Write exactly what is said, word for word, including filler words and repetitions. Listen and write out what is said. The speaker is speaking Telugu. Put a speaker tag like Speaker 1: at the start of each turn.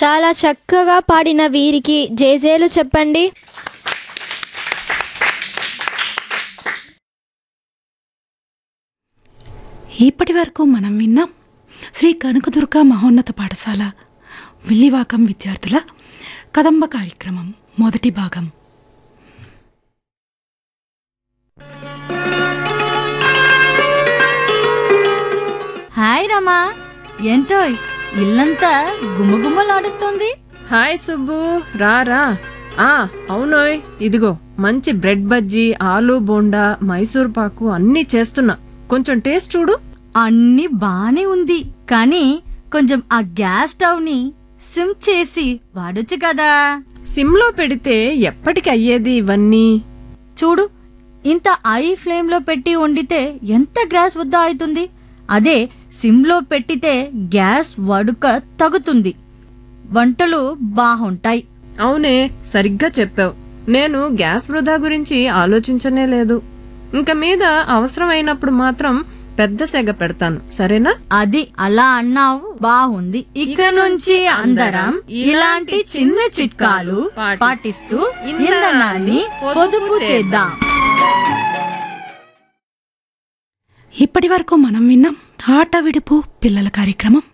Speaker 1: చాలా చక్కగా పాడిన వీరికి జేజేలు చెప్పండి.
Speaker 2: ఇప్పటి వరకు మనం విన్నాం శ్రీ కనకదుర్గ మహోన్నత పాఠశాల విల్లివాకం విద్యార్థుల కదంబ కార్యక్రమం మొదటి భాగం.
Speaker 3: హాయ్ రమా, ఏంటో ఇల్లంతా గుమ్మగుమ్మలాడుస్తోంది.
Speaker 4: హాయ్ సుబ్బు, రా రా. ఆ అవునోయ్, ఇదిగో మంచి బ్రెడ్ బజ్జీ, ఆలూ బోండా, మైసూర్ పాకు అన్నీ చేస్తున్నా. కొంచెం టేస్ట్ చూడు.
Speaker 3: అన్ని బానే ఉంది, కానీ కొంచెం ఆ గ్యాస్ స్టవ్ ని సిమ్ చేసి వాడొచ్చు కదా.
Speaker 4: సిమ్లో పెడితే ఎప్పటికి అయ్యేది ఇవన్నీ?
Speaker 3: చూడు, ఇంత ఐ ఫ్లేమ్ లో పెట్టి వండితే ఎంత గ్యాస్ వృధా అవుతుంది. అదే సిమ్లో పెట్టితే గ్యాస్ వడుక తగ్గుతుంది, వంటలు బాగుంటాయి.
Speaker 4: అవునే, సరిగ్గా చెప్పావు. నేను గ్యాస్ వృధా గురించి ఆలోచించనే లేదు. ఇంక మీద అవసరమైనప్పుడు మాత్రం పెద్ద సెగ పెడతాను, సరేనా?
Speaker 3: అది అలా అన్నావు, బాగుంది. ఇక నుంచి అందరం ఇలాంటి చిన్న చిట్కాలు పాటిస్తూ ఇంధనాన్ని పొదుపు చేద్దాం.
Speaker 2: ఇప్పటి వరకు మనం విన్నాం ఆట విడుపు పిల్లల కార్యక్రమం